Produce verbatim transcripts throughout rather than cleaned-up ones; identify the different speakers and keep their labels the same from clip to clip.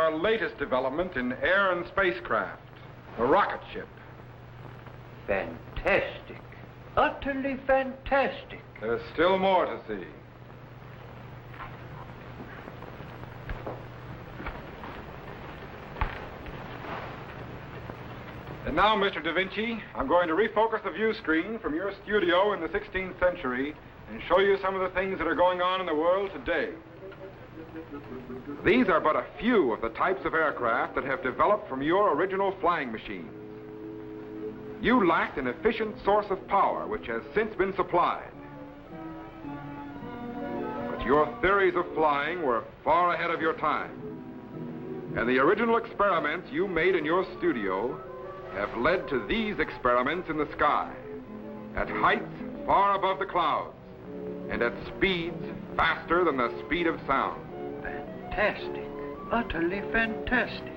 Speaker 1: our latest development in air and spacecraft, the rocket ship.
Speaker 2: Fantastic. Utterly fantastic.
Speaker 1: There's still more to see. And now, Mister Da Vinci, I'm going to refocus the view screen from your studio in the sixteenth century and show you some of the things that are going on in the world today. These are but a few of the types of aircraft that have developed from your original flying machines. You lacked an efficient source of power which has since been supplied. But your theories of flying were far ahead of your time. And the original experiments you made in your studio have led to these experiments in the sky, at heights far above the clouds, and at speeds faster than the speed of sound.
Speaker 2: Fantastic. Utterly fantastic.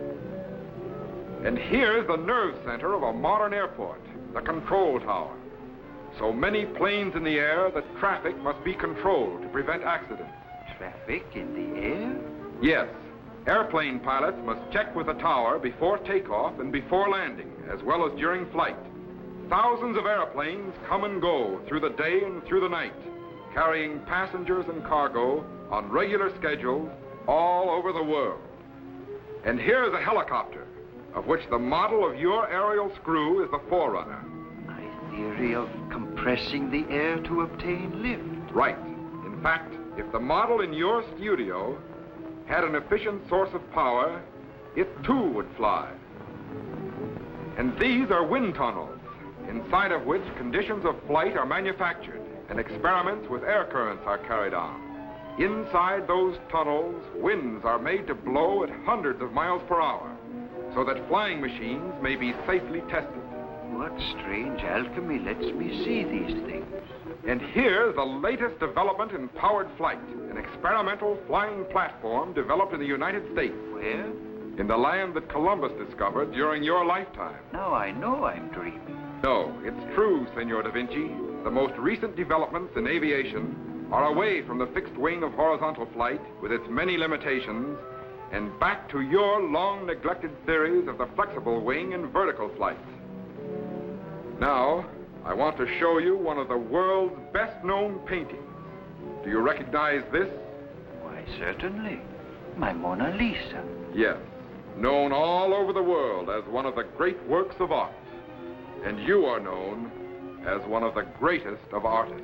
Speaker 1: And here's the nerve center of a modern airport, the control tower. So many planes in the air that traffic must be controlled to prevent accidents.
Speaker 2: Traffic in the air?
Speaker 1: Yes. Airplane pilots must check with the tower before takeoff and before landing, as well as during flight. Thousands of airplanes come and go through the day and through the night, carrying passengers and cargo on regular schedules all over the world. And here's a helicopter, of which the model of your aerial screw is the forerunner.
Speaker 2: My theory of compressing the air to obtain lift.
Speaker 1: Right. In fact, if the model in your studio had an efficient source of power, it too would fly. And these are wind tunnels, inside of which conditions of flight are manufactured and experiments with air currents are carried on. Inside those tunnels, winds are made to blow at hundreds of miles per hour, so that flying machines may be safely tested.
Speaker 2: What strange alchemy lets me see these things?
Speaker 1: And here's the latest development in powered flight, an experimental flying platform developed in the United States.
Speaker 2: Where?
Speaker 1: In the land that Columbus discovered during your lifetime.
Speaker 2: Now I know I'm dreaming.
Speaker 1: No, it's true, Senor Da Vinci. The most recent developments in aviation are away from the fixed wing of horizontal flight with its many limitations and back to your long-neglected theories of the flexible wing and vertical flight. Now, I want to show you one of the world's best-known paintings. Do you recognize this?
Speaker 2: Why, certainly. My Mona Lisa.
Speaker 1: Yes, known all over the world as one of the great works of art. And you are known as one of the greatest of artists.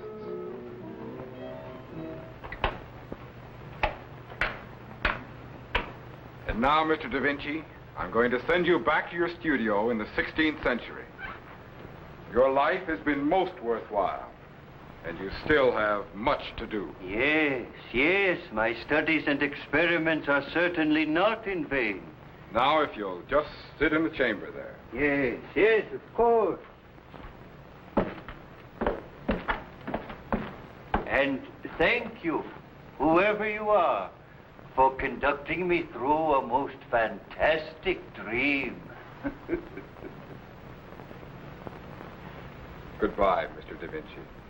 Speaker 1: And now, Mister Da Vinci, I'm going to send you back to your studio in the sixteenth century. Your life has been most worthwhile, and you still have much to do.
Speaker 2: Yes, yes, my studies and experiments are certainly not in vain.
Speaker 1: Now, if you'll just sit in the chamber there.
Speaker 2: Yes, yes, of course. And thank you, whoever you are, for conducting me through a most fantastic dream.
Speaker 1: Goodbye, Mister Da Vinci.